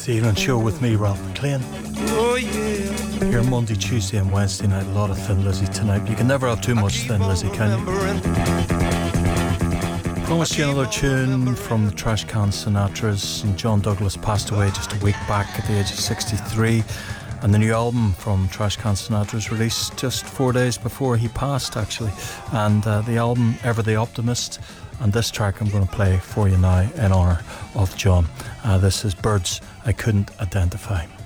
the evening show with me, Ralph McLean. Oh yeah. Here Monday, Tuesday and Wednesday night, a lot of Thin Lizzy tonight. You can never have too much Thin Lizzy, can you? Promised you another tune from the Trash Can Sinatras, and John Douglas passed away just a week back at the age of 63, and the new album from Trash Can Sinatras released just 4 days before he passed, actually, and the album Ever the Optimist. And this track I'm going to play for you now in honour of John. This is Birds I Couldn't Identify.